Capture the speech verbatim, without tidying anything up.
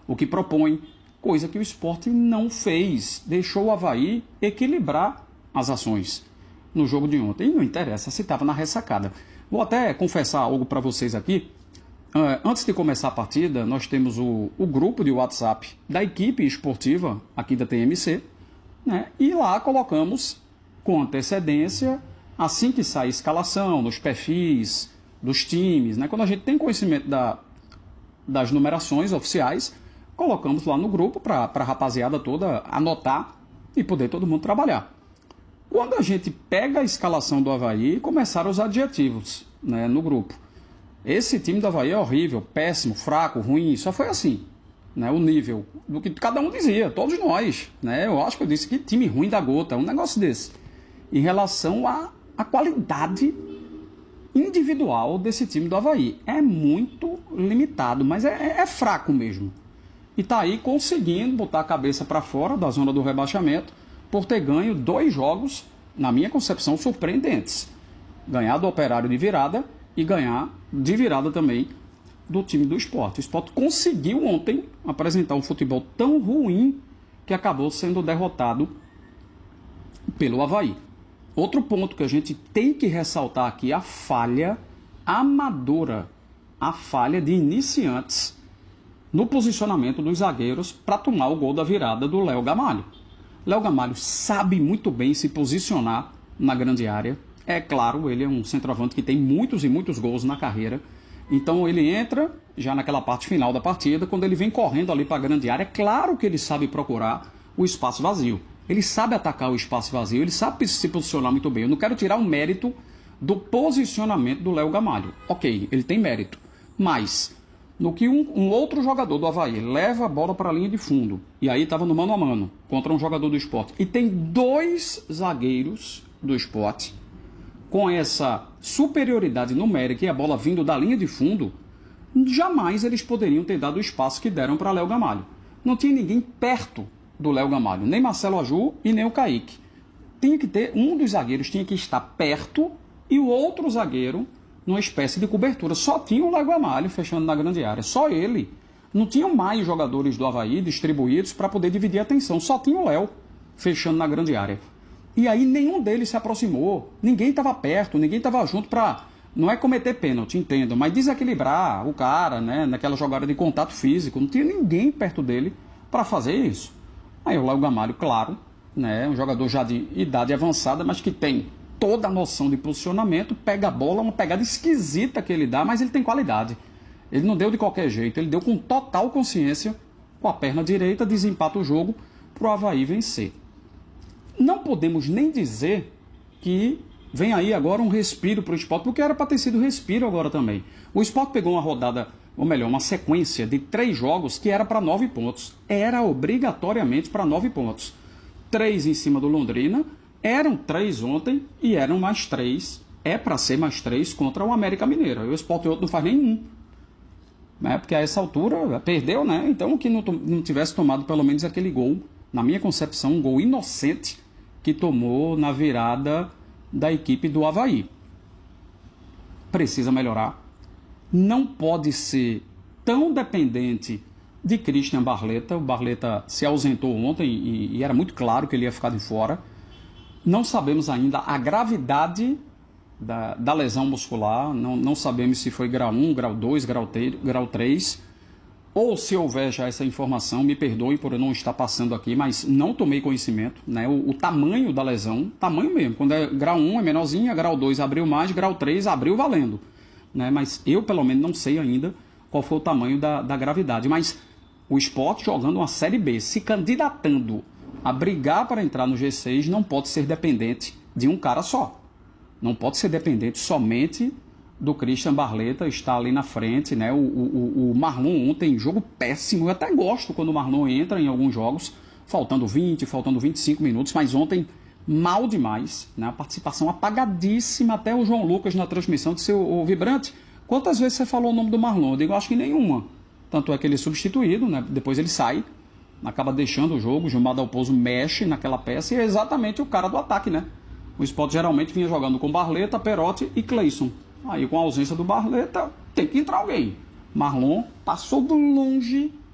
o que propõe, coisa que o Sport não fez, deixou o Avaí equilibrar as ações no jogo de ontem. E não interessa se estava na ressacada. Vou até confessar algo para vocês aqui. Antes de começar a partida, nós temos o, o grupo de WhatsApp da equipe esportiva aqui da T M C, né? E lá colocamos com antecedência, assim que sai a escalação, nos perfis dos times, né? Quando a gente tem conhecimento da, das numerações oficiais, colocamos lá no grupo para a rapaziada toda anotar e poder todo mundo trabalhar. Quando a gente pega a escalação do Avaí, começaram os adjetivos, né, no grupo. Esse time do Avaí é horrível, péssimo, fraco, ruim, só foi assim, né, o nível do que cada um dizia, todos nós, né, eu acho que eu disse que time ruim da gota, um negócio desse, em relação à, à qualidade individual desse time do Avaí. É muito limitado, mas é, é, é fraco mesmo. E tá aí conseguindo botar a cabeça para fora da zona do rebaixamento por ter ganho dois jogos, na minha concepção, surpreendentes. Ganhar do Operário de virada e ganhar de virada também do time do Sport. O Sport conseguiu ontem apresentar um futebol tão ruim que acabou sendo derrotado pelo Avaí. Outro ponto que a gente tem que ressaltar aqui é a falha amadora, a falha de iniciantes no posicionamento dos zagueiros para tomar o gol da virada do Léo Gamalho. Léo Gamalho sabe muito bem se posicionar na grande área. É claro, ele é um centroavante que tem muitos e muitos gols na carreira. Então ele entra já naquela parte final da partida, quando ele vem correndo ali para a grande área, é claro que ele sabe procurar o espaço vazio. Ele sabe atacar o espaço vazio, ele sabe se posicionar muito bem. Eu não quero tirar o mérito do posicionamento do Léo Gamalho. Ok, ele tem mérito. Mas no que um, um outro jogador do Avaí leva a bola para a linha de fundo, e aí estava no mano a mano contra um jogador do Sport, e tem dois zagueiros do Sport com essa superioridade numérica e a bola vindo da linha de fundo, jamais eles poderiam ter dado o espaço que deram para Léo Gamalho. Não tinha ninguém perto do Léo Gamalho, nem Marcelo Aju e nem o Kaique. Tinha que ter, um dos zagueiros tinha que estar perto e o outro zagueiro numa espécie de cobertura. Só tinha o Léo Gamalho fechando na grande área, só ele. Não tinham mais jogadores do Avaí distribuídos para poder dividir a atenção, só tinha o Léo fechando na grande área. E aí nenhum deles se aproximou, ninguém estava perto, ninguém estava junto para, não é cometer pênalti, entendo, mas desequilibrar o cara, né, naquela jogada de contato físico. Não tinha ninguém perto dele para fazer isso. Aí o Léo Gamalho, claro, né, um jogador já de idade avançada, mas que tem toda a noção de posicionamento, pega a bola, uma pegada esquisita que ele dá, mas ele tem qualidade. Ele não deu de qualquer jeito, ele deu com total consciência, com a perna direita, desempata o jogo para o Avaí vencer. Não podemos nem dizer que vem aí agora um respiro para o Sport, porque era para ter sido respiro agora também. O Sport pegou uma rodada, ou melhor, uma sequência de três jogos que era para nove pontos. Era obrigatoriamente para nove pontos. Três em cima do Londrina, eram três ontem e eram mais três. É para ser mais três contra o América Mineiro. E o Sport outro não faz nenhum. Né? Porque a essa altura perdeu, né? Então que não, não tivesse tomado pelo menos aquele gol, na minha concepção, um gol inocente que tomou na virada da equipe do Avaí. Precisa melhorar. Não pode ser tão dependente de Christian Barleta. O Barleta se ausentou ontem e, e era muito claro que ele ia ficar de fora. Não sabemos ainda a gravidade da, da lesão muscular. Não, não sabemos se foi grau um, grau dois, grau três. Ou se houver já essa informação, me perdoe por eu não estar passando aqui, mas não tomei conhecimento, né? O, o tamanho da lesão, tamanho mesmo. Quando é grau um é menorzinha, grau dois abriu mais, grau três abriu valendo. Né? Mas eu, pelo menos, não sei ainda qual foi o tamanho da, da gravidade. Mas o Sport jogando uma Série B, se candidatando a brigar para entrar no G seis, não pode ser dependente de um cara só. Não pode ser dependente somente do Christian Barleta, está ali na frente, né? O, o, o Marlon ontem, jogo péssimo. Eu até gosto quando o Marlon entra em alguns jogos, faltando vinte, faltando vinte e cinco minutos, mas ontem mal demais, né? A participação apagadíssima. Até o João Lucas na transmissão disse: o, o Vibrante, quantas vezes você falou o nome do Marlon? Eu digo, acho que nenhuma. Tanto é que ele é substituído, né? Depois ele sai, acaba deixando o jogo, o Gilmar Dalpozo mexe naquela peça e é exatamente o cara do ataque, né? O Sport geralmente vinha jogando com Barleta, Perotti e Cleison. Aí com a ausência do Barleta, tem que entrar alguém. Marlon passou de longe